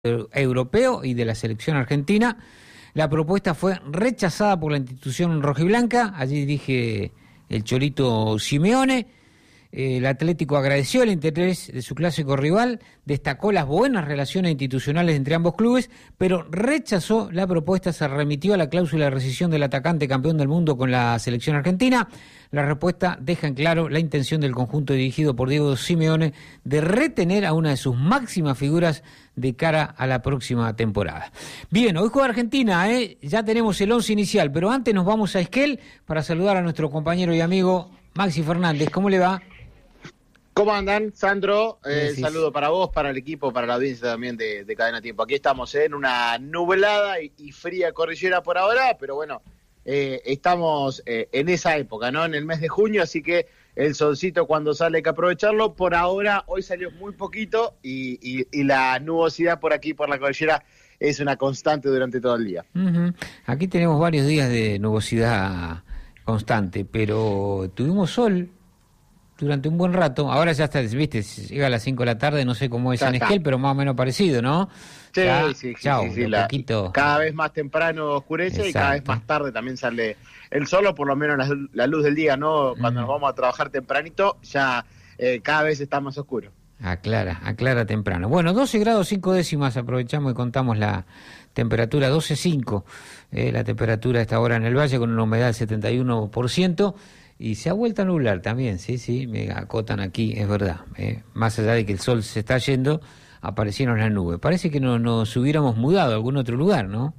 europeo y de la selección argentina. La propuesta fue rechazada por la institución rojiblanca. Allí dirige el Cholito Simeone. El Atlético agradeció el interés de su clásico rival, destacó las buenas relaciones institucionales entre ambos clubes, pero rechazó la propuesta, se remitió a la cláusula de rescisión del atacante campeón del mundo con la selección argentina. La respuesta deja en claro la intención del conjunto dirigido por Diego Simeone de retener a una de sus máximas figuras de cara a la próxima temporada. Bien, hoy juega Argentina, ya tenemos el 11 inicial, pero antes nos vamos a Esquel para saludar a nuestro compañero y amigo Maxi Fernández. ¿Cómo le va? ¿Cómo andan, Sandro? Sí. Saludo para vos, para el equipo, para la audiencia también de Cadena Tiempo. Aquí estamos en una nublada y fría cordillera por ahora, pero bueno, estamos en esa época, ¿no? En el mes de junio, así que el solcito cuando sale hay que aprovecharlo. Por ahora, hoy salió muy poquito y la nubosidad por aquí, por la cordillera, es una constante durante todo el día. Uh-huh. Aquí tenemos varios días de nubosidad constante, pero tuvimos sol durante un buen rato. Ahora ya está, viste, llega a las 5 de la tarde, no sé cómo es en Esquel, pero más o menos parecido, ¿no? Sí, ya, sí, chao, sí. Poquito. Cada vez más temprano oscurece. Exacto. Y cada vez más tarde también sale el sol, o por lo menos la luz del día, ¿no? Cuando nos vamos a trabajar tempranito, ya cada vez está más oscuro. Aclara temprano. Bueno, 12 grados 5 décimas, aprovechamos y contamos la temperatura, 12,5, la temperatura a esta hora en el Valle, con una humedad del 71%. Y se ha vuelto a nublar también, sí, me acotan aquí, es verdad. Más allá de que el sol se está yendo, aparecieron las nubes. Parece que nos hubiéramos mudado a algún otro lugar, ¿no?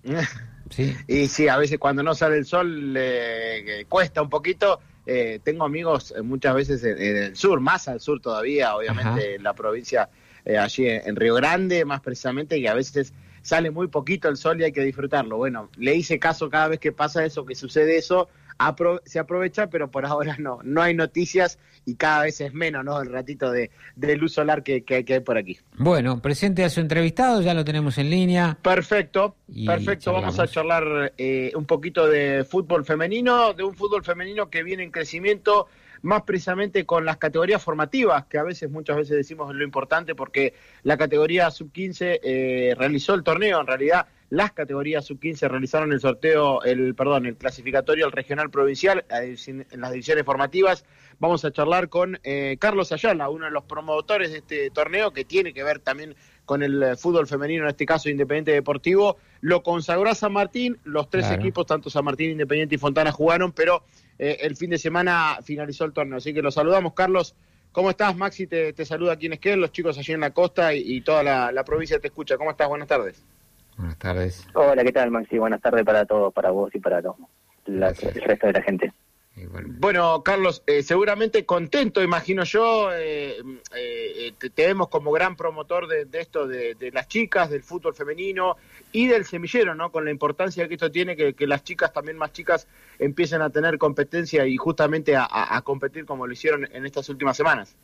Sí. Y sí, a veces cuando no sale el sol cuesta un poquito. Tengo amigos muchas veces en el sur, más al sur todavía, obviamente, en la provincia, allí en Río Grande, más precisamente, y a veces sale muy poquito el sol y hay que disfrutarlo. Bueno, le hice caso cada vez que pasa eso, que sucede eso, se aprovecha, pero por ahora no hay noticias y cada vez es menos, ¿no? El ratito de luz solar que hay por aquí. Bueno, presente a su entrevistado, ya lo tenemos en línea. Perfecto. Charlamos. Vamos a charlar un poquito de fútbol femenino, de un fútbol femenino que viene en crecimiento, más precisamente con las categorías formativas, que muchas veces decimos es lo importante, porque la categoría sub-15 realizó el torneo. En realidad, las categorías sub-15 realizaron el clasificatorio al regional provincial en las divisiones formativas. Vamos a charlar con Carlos Ayala, uno de los promotores de este torneo, que tiene que ver también con el fútbol femenino, en este caso Independiente Deportivo. Lo consagró a San Martín, los tres equipos, tanto San Martín, Independiente y Fontana, jugaron, pero el fin de semana finalizó el torneo. Así que lo saludamos, Carlos. ¿Cómo estás? Maxi te saluda aquí en Esquel, los chicos allí en la costa y toda la provincia te escucha. ¿Cómo estás? Buenas tardes. Buenas tardes. Hola, ¿qué tal, Maxi? Buenas tardes para todos, para vos y para el resto de la gente. Bueno, Carlos, seguramente contento, imagino yo, te vemos como gran promotor de esto, de las chicas, del fútbol femenino y del semillero, ¿no? Con la importancia que esto tiene, que las chicas, también más chicas, empiecen a tener competencia y justamente a competir como lo hicieron en estas últimas semanas.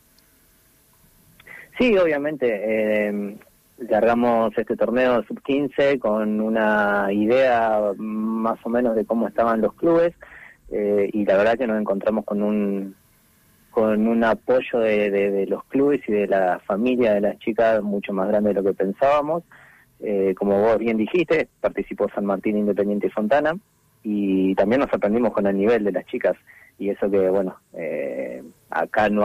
Sí, obviamente, largamos este torneo sub-15 con una idea más o menos de cómo estaban los clubes. Y la verdad que nos encontramos con un apoyo de los clubes y de la familia de las chicas mucho más grande de lo que pensábamos. Como vos bien dijiste, participó San Martín, Independiente y Fontana, y también nos sorprendimos con el nivel de las chicas, y eso que, bueno, acá no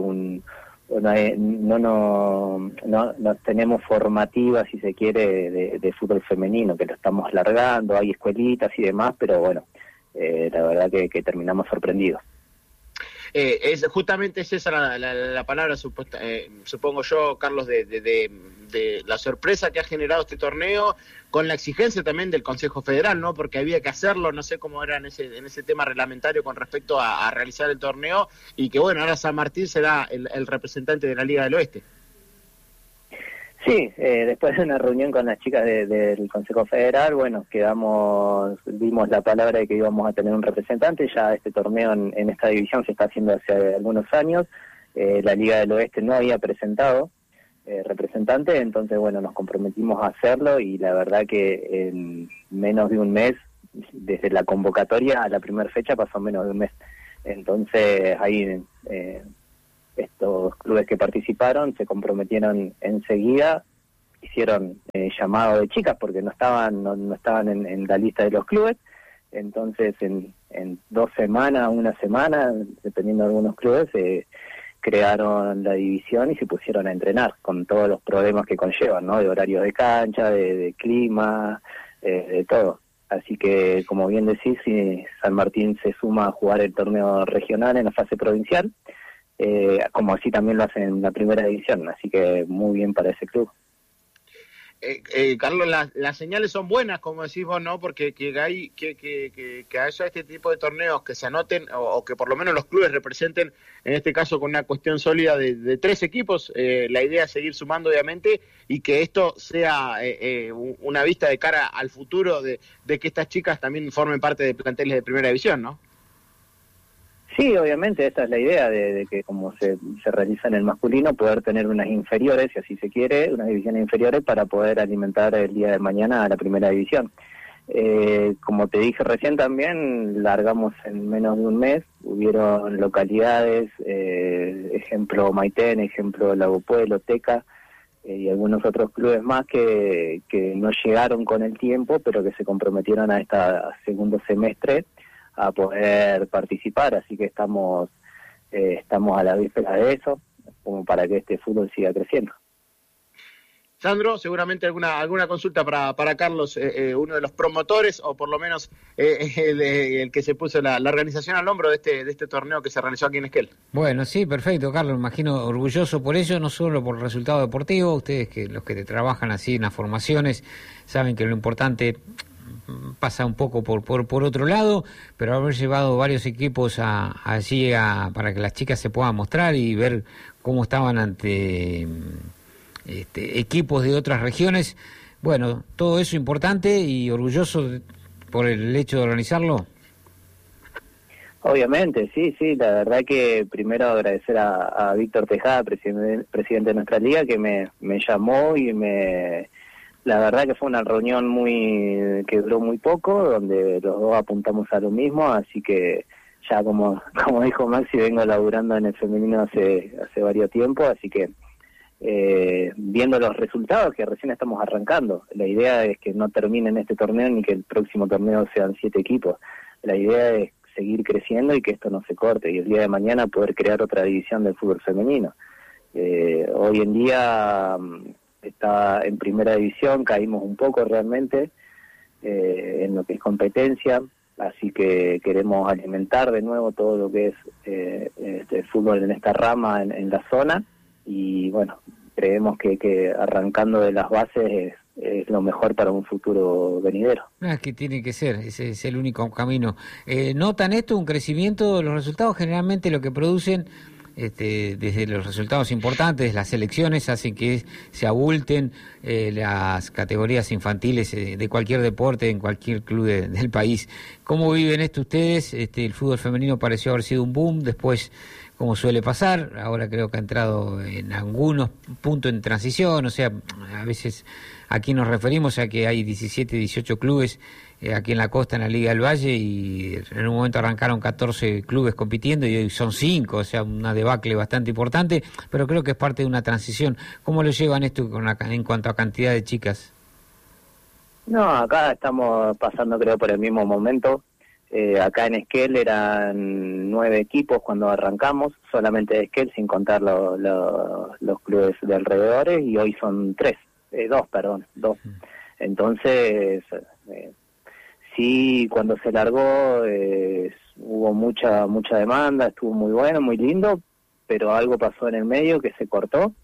tenemos formativa, si se quiere, de fútbol femenino, que lo estamos largando, hay escuelitas y demás, pero bueno, la verdad que terminamos sorprendidos. Justamente es esa la palabra, supongo yo, Carlos, de la sorpresa que ha generado este torneo, con la exigencia también del Consejo Federal, ¿no? Porque había que hacerlo, no sé cómo era en ese tema reglamentario con respecto a realizar el torneo, y que bueno, ahora San Martín será el representante de la Liga del Oeste. Sí, después de una reunión con las chicas del Consejo Federal, bueno, dimos la palabra de que íbamos a tener un representante. Ya este torneo en esta división se está haciendo hace algunos años. La Liga del Oeste no había presentado representante, entonces bueno, nos comprometimos a hacerlo, y la verdad que en menos de un mes, desde la convocatoria a la primera fecha, pasó menos de un mes. Entonces ahí estos clubes que participaron se comprometieron enseguida hicieron llamado de chicas porque no estaban en la lista de los clubes. Entonces en 2 semanas, 1 semana, dependiendo de algunos clubes, crearon la división y se pusieron a entrenar con todos los problemas que conllevan, ¿no? De horario de cancha, de clima, de todo. Así que, como bien decís, si San Martín se suma a jugar el torneo regional en la fase provincial, como así también lo hacen en la primera división, así que muy bien para ese club. Carlos, las señales son buenas, como decís vos, ¿no? Porque que haya este tipo de torneos que se anoten, o que por lo menos los clubes representen, en este caso con una cuestión sólida de 3 equipos, la idea es seguir sumando, obviamente, y que esto sea una vista de cara al futuro de que estas chicas también formen parte de planteles de primera división, ¿no? Sí, obviamente, esta es la idea de que como se realiza en el masculino, poder tener unas inferiores, si así se quiere, unas divisiones inferiores para poder alimentar el día de mañana a la primera división. Como te dije recién también, largamos en menos de un mes, hubieron localidades, ejemplo Maitén, ejemplo Lago Pueblo, Teca, y algunos otros clubes más que no llegaron con el tiempo, pero que se comprometieron a este segundo semestre a poder participar, así que estamos a la víspera de eso, como para que este fútbol siga creciendo. Sandro, seguramente alguna consulta para Carlos, uno de los promotores, o por lo menos el que se puso la organización al hombro de este torneo que se realizó aquí en Esquel. Bueno, sí, perfecto, Carlos, me imagino orgulloso por ello, no solo por el resultado deportivo. Ustedes, los que trabajan así en las formaciones, saben que lo importante pasa un poco por otro lado, pero haber llevado varios equipos allí para que las chicas se puedan mostrar y ver cómo estaban ante equipos de otras regiones, bueno, todo eso importante y orgulloso por el hecho de organizarlo. Obviamente, sí, la verdad que primero agradecer a Víctor Tejada, presidente de nuestra liga, que me llamó y la verdad que fue una reunión que duró muy poco, donde los dos apuntamos a lo mismo, así que ya como dijo Maxi, vengo laburando en el femenino hace varios tiempo, así que viendo los resultados que recién estamos arrancando, la idea es que no termine este torneo ni que el próximo torneo sean 7 equipos, la idea es seguir creciendo y que esto no se corte, y el día de mañana poder crear otra división del fútbol femenino. Hoy en día está en primera división, caímos un poco realmente en lo que es competencia, así que queremos alimentar de nuevo todo lo que es el fútbol en esta rama en la zona, y bueno, creemos que arrancando de las bases es lo mejor para un futuro venidero. Es que tiene que ser, ese es el único camino. ¿Notan esto, un crecimiento de los resultados? Generalmente lo que producen desde los resultados importantes, las selecciones hacen que se abulten las categorías infantiles de cualquier deporte, en cualquier club del país. ¿Cómo viven esto ustedes? El fútbol femenino pareció haber sido un boom, después, como suele pasar, ahora creo que ha entrado en algunos puntos en transición, o sea, a veces aquí nos referimos a que hay 17, 18 clubes aquí en la costa, en la Liga del Valle, y en un momento arrancaron 14 clubes compitiendo y hoy son 5, o sea, una debacle bastante importante, pero creo que es parte de una transición. ¿Cómo lo llevan esto en cuanto a cantidad de chicas? No, acá estamos pasando creo por el mismo momento. Acá en Esquel eran 9 equipos cuando arrancamos, solamente de Esquel, sin contar los clubes de alrededores, y hoy son 2. Entonces, sí, cuando se largó hubo mucha demanda, estuvo muy bueno, muy lindo, pero algo pasó en el medio que se cortó,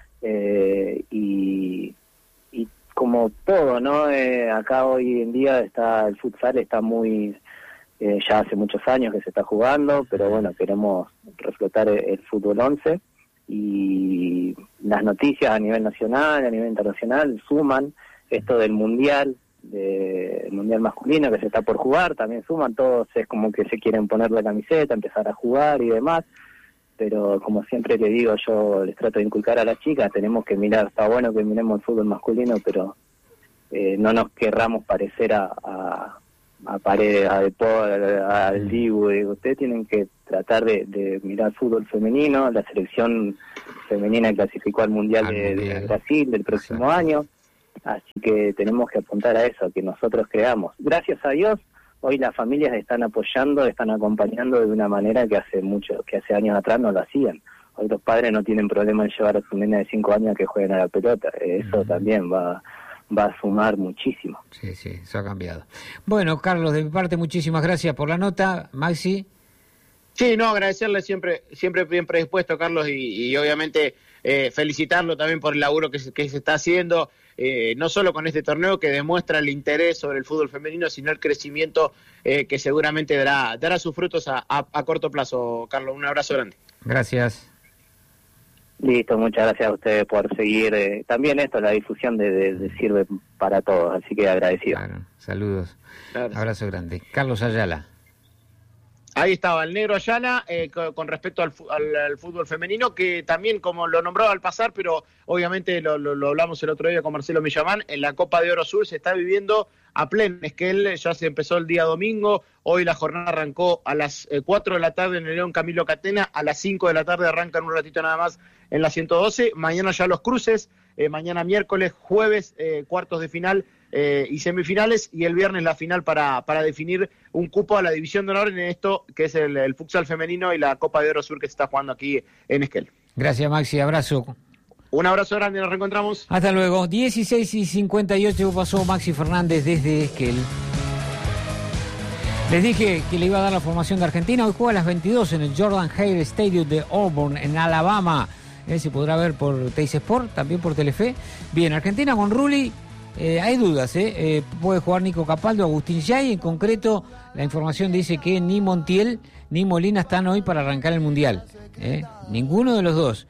y como todo, ¿no? Acá hoy en día el futsal está muy... ya hace muchos años que se está jugando, pero bueno, queremos reflotar el fútbol 11, y las noticias a nivel nacional, a nivel internacional, suman esto del mundial masculino que se está por jugar, también suman, todos es como que se quieren poner la camiseta, empezar a jugar y demás, pero como siempre le digo, yo les trato de inculcar a las chicas, tenemos que mirar, está bueno que miremos el fútbol masculino, pero no nos querramos parecer a Paredes, a Depor, al Dibu. Ustedes tienen que tratar de mirar fútbol femenino. La selección femenina clasificó al Mundial de Brasil del próximo año. Así que tenemos que apuntar a eso, a que nosotros creamos. Gracias a Dios, hoy las familias están apoyando, están acompañando de una manera que hace años atrás no lo hacían. Hoy los padres no tienen problema en llevar a su nena de 5 años a que jueguen a la pelota. Eso también va a sumar muchísimo. Sí, eso ha cambiado. Bueno, Carlos, de mi parte, muchísimas gracias por la nota. Maxi. Sí, no, agradecerle siempre bien predispuesto, Carlos, y obviamente felicitarlo también por el laburo que se está haciendo, no solo con este torneo que demuestra el interés sobre el fútbol femenino, sino el crecimiento que seguramente dará sus frutos a corto plazo. Carlos, un abrazo grande. Gracias. Listo, muchas gracias a ustedes por seguir. También la difusión sirve para todos, así que agradecido. Claro, saludos. Claro. Abrazo grande. Carlos Ayala. Ahí estaba el negro Ayala con respecto al fútbol femenino, que también, como lo nombraba al pasar, pero obviamente lo hablamos el otro día con Marcelo Millamán, en la Copa de Oro Sur se está viviendo a pleno. Es que él ya se empezó el día domingo, hoy la jornada arrancó a las 4 de la tarde en el León Camilo Catena, a las 5 de la tarde arrancan un ratito nada más en la 112, mañana ya los cruces, mañana miércoles, jueves, cuartos de final y semifinales, y el viernes la final para definir un cupo a la división de honor en esto que es el futsal femenino y la Copa de Oro Sur que se está jugando aquí en Esquel. Gracias, Maxi, abrazo. Un abrazo grande, nos reencontramos. Hasta luego. 16:58 pasó Maxi Fernández desde Esquel. Les dije que le iba a dar la formación de Argentina. Hoy juega a las 22 en el Jordan Hare Stadium de Auburn, en Alabama. Se podrá ver por Teis Sport, también por Telefe. Bien, Argentina con Rulli. Hay dudas, puede jugar Nico Capaldo, Agustín Yay. En concreto, la información dice que ni Montiel ni Molina están hoy para arrancar el Mundial. Ninguno de los dos.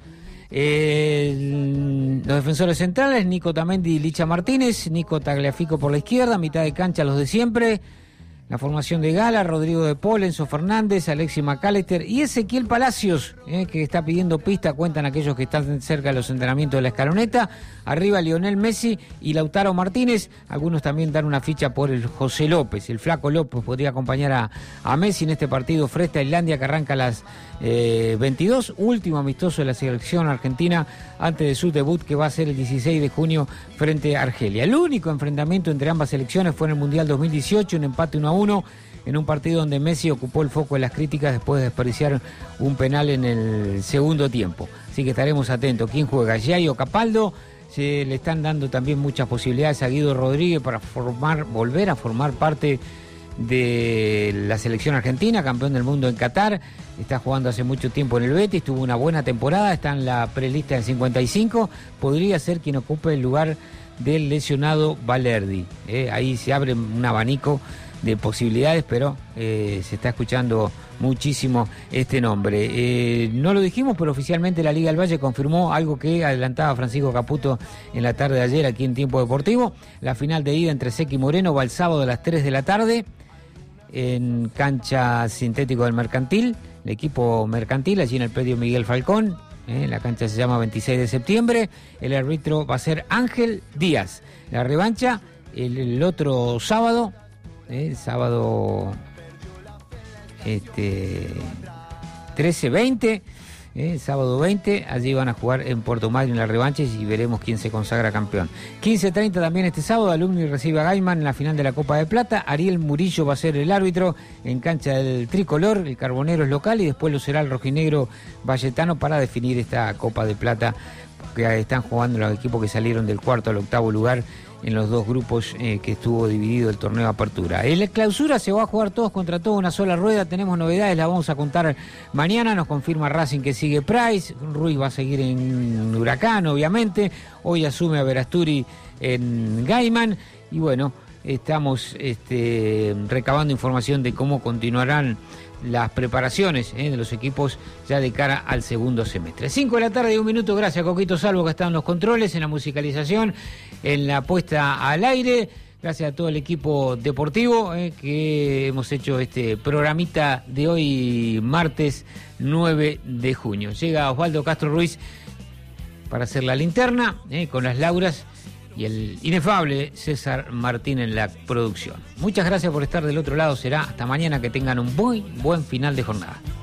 Los defensores centrales, Nico Tamendi y Licha Martínez, Nico Tagliafico por la izquierda, mitad de cancha los de siempre. La formación de Gala, Rodrigo de Paul, Enzo Fernández, Alexis McAllister y Ezequiel Palacios, que está pidiendo pista, cuentan aquellos que están cerca de los entrenamientos de la Escaloneta. Arriba Lionel Messi y Lautaro Martínez. Algunos también dan una ficha por el José López. El Flaco López podría acompañar a Messi en este partido frente a Islandia que arranca a las 22. Último amistoso de la selección argentina antes de su debut que va a ser el 16 de junio frente a Argelia. El único enfrentamiento entre ambas selecciones fue en el Mundial 2018, un empate 1-1 en un partido donde Messi ocupó el foco de las críticas después de desperdiciar un penal en el segundo tiempo. Así que estaremos atentos. ¿Quién juega? ¿Yay o Capaldo? Se le están dando también muchas posibilidades a Guido Rodríguez para volver a formar parte de la selección argentina, campeón del mundo en Qatar. Está jugando hace mucho tiempo en el Betis, tuvo una buena temporada, está en la prelista del 55. Podría ser quien ocupe el lugar del lesionado Valerdi. Ahí se abre un abanico de posibilidades, pero se está escuchando muchísimo este nombre. No lo dijimos, pero oficialmente la Liga del Valle confirmó algo que adelantaba Francisco Caputo en la tarde de ayer aquí en Tiempo Deportivo. La final de ida entre Seca y Moreno va el sábado a las 3 de la tarde en cancha sintético del Mercantil, el equipo mercantil, allí en el predio Miguel Falcón. La cancha se llama 26 de septiembre. El árbitro va a ser Ángel Díaz. La revancha el otro sábado, sábado 13-20, sábado 20, allí van a jugar en Puerto Madryn la revancha y veremos quién se consagra campeón. 15:30 también este sábado, Alumni recibe a Gaiman en la final de la Copa de Plata. Ariel Murillo va a ser el árbitro en cancha del Tricolor, el Carbonero es local y después lo será el rojinegro Valletano para definir esta Copa de Plata que están jugando los equipos que salieron del cuarto al octavo lugar en los dos grupos que estuvo dividido el torneo de apertura. En la clausura se va a jugar todos contra todos, una sola rueda. Tenemos novedades, la vamos a contar mañana. Nos confirma Racing que sigue Price, Ruiz va a seguir en Huracán, obviamente. Hoy asume a Verasturi en Gaiman. Y bueno, estamos recabando información de cómo continuarán las preparaciones de los equipos ya de cara al segundo semestre. 5 de la tarde y 1 minuto. Gracias, Coquito Salvo, que está en los controles, en la musicalización, en la puesta al aire. Gracias a todo el equipo deportivo que hemos hecho este programita de hoy, martes 9 de junio. Llega Osvaldo Castro Ruiz para hacer la linterna con las Lauras y el inefable César Martín en la producción. Muchas gracias por estar del otro lado. Será hasta mañana. Que tengan un muy buen final de jornada.